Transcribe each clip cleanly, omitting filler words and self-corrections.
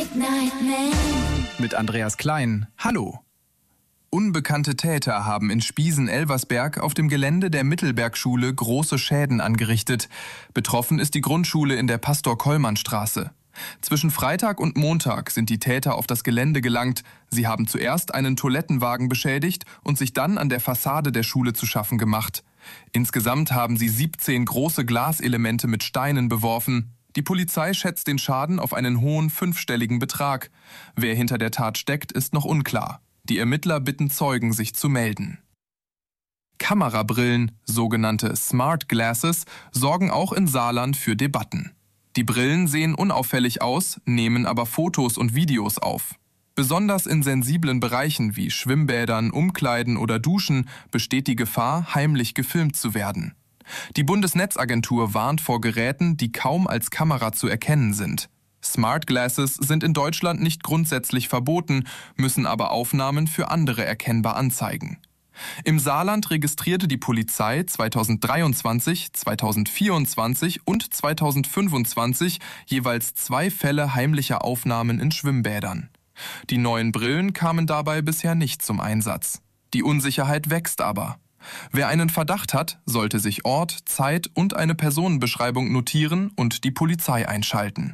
Midnight Man. Mit Andreas Klein. Hallo. Unbekannte Täter haben in Spiesen-Elversberg auf dem Gelände der Mittelbergschule große Schäden angerichtet. Betroffen ist die Grundschule in der Pastor-Kollmann-Straße. Zwischen Freitag und Montag sind die Täter auf das Gelände gelangt. Sie haben zuerst einen Toilettenwagen beschädigt und sich dann an der Fassade der Schule zu schaffen gemacht. Insgesamt haben sie 17 große Glaselemente mit Steinen beworfen. Die Polizei schätzt den Schaden auf einen hohen 5-stelligen Betrag. Wer hinter der Tat steckt, ist noch unklar. Die Ermittler bitten Zeugen, sich zu melden. Kamerabrillen, sogenannte Smart Glasses, sorgen auch in Saarland für Debatten. Die Brillen sehen unauffällig aus, nehmen aber Fotos und Videos auf. Besonders in sensiblen Bereichen wie Schwimmbädern, Umkleiden oder Duschen besteht die Gefahr, heimlich gefilmt zu werden. Die Bundesnetzagentur warnt vor Geräten, die kaum als Kamera zu erkennen sind. Smart Glasses sind in Deutschland nicht grundsätzlich verboten, müssen aber Aufnahmen für andere erkennbar anzeigen. Im Saarland registrierte die Polizei 2023, 2024 und 2025 jeweils 2 Fälle heimlicher Aufnahmen in Schwimmbädern. Die neuen Brillen kamen dabei bisher nicht zum Einsatz. Die Unsicherheit wächst aber. Wer einen Verdacht hat, sollte sich Ort, Zeit und eine Personenbeschreibung notieren und die Polizei einschalten.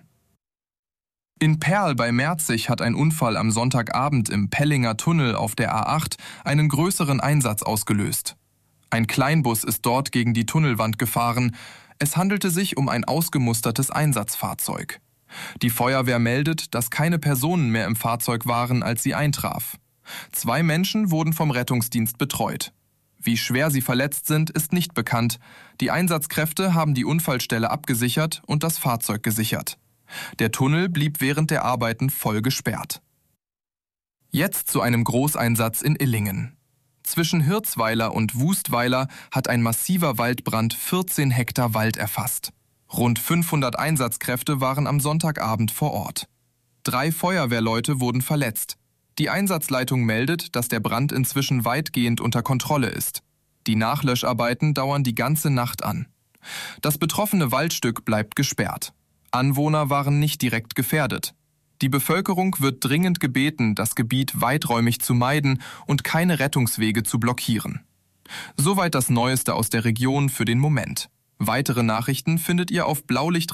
In Perl bei Merzig hat ein Unfall am Sonntagabend im Pellinger Tunnel auf der A8 einen größeren Einsatz ausgelöst. Ein Kleinbus ist dort gegen die Tunnelwand gefahren. Es handelte sich um ein ausgemustertes Einsatzfahrzeug. Die Feuerwehr meldet, dass keine Personen mehr im Fahrzeug waren, als sie eintraf. 2 Menschen wurden vom Rettungsdienst betreut. Wie schwer sie verletzt sind, ist nicht bekannt. Die Einsatzkräfte haben die Unfallstelle abgesichert und das Fahrzeug gesichert. Der Tunnel blieb während der Arbeiten voll gesperrt. Jetzt zu einem Großeinsatz in Illingen. Zwischen Hirzweiler und Wustweiler hat ein massiver Waldbrand 14 Hektar Wald erfasst. Rund 500 Einsatzkräfte waren am Sonntagabend vor Ort. 3 Feuerwehrleute wurden verletzt. Die Einsatzleitung meldet, dass der Brand inzwischen weitgehend unter Kontrolle ist. Die Nachlöscharbeiten dauern die ganze Nacht an. Das betroffene Waldstück bleibt gesperrt. Anwohner waren nicht direkt gefährdet. Die Bevölkerung wird dringend gebeten, das Gebiet weiträumig zu meiden und keine Rettungswege zu blockieren. Soweit das Neueste aus der Region für den Moment. Weitere Nachrichten findet ihr auf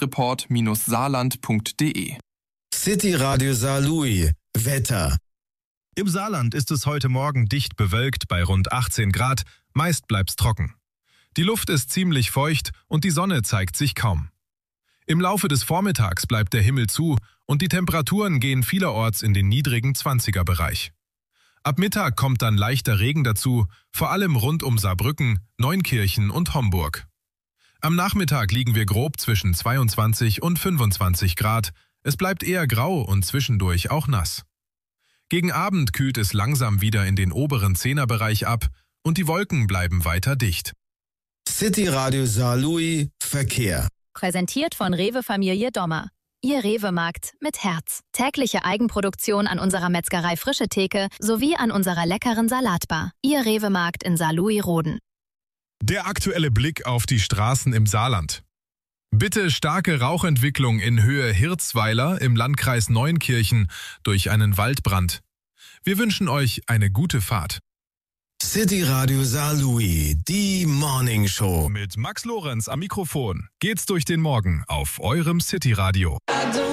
blaulichtreport-saarland.de. City Radio Saarlouis. Wetter. Im Saarland ist es heute Morgen dicht bewölkt bei rund 18 Grad, meist bleibt's trocken. Die Luft ist ziemlich feucht und die Sonne zeigt sich kaum. Im Laufe des Vormittags bleibt der Himmel zu und die Temperaturen gehen vielerorts in den niedrigen 20er-Bereich. Ab Mittag kommt dann leichter Regen dazu, vor allem rund um Saarbrücken, Neunkirchen und Homburg. Am Nachmittag liegen wir grob zwischen 22 und 25 Grad. Es bleibt eher grau und zwischendurch auch nass. Gegen Abend kühlt es langsam wieder in den oberen 10er-Bereich ab und die Wolken bleiben weiter dicht. City Radio Saarlouis Verkehr. Präsentiert von Rewe Familie Dommer. Ihr Rewe-Markt mit Herz. Tägliche Eigenproduktion an unserer Metzgerei Frische Theke sowie an unserer leckeren Salatbar. Ihr Rewe-Markt in Saarlouis-Roden. Der aktuelle Blick auf die Straßen im Saarland. Bitte starke Rauchentwicklung in Höhe Hirzweiler im Landkreis Neunkirchen durch einen Waldbrand. Wir wünschen euch eine gute Fahrt. City Radio Saarlouis, die Morning Show. Mit Max Lorenz am Mikrofon geht's durch den Morgen auf eurem City Radio.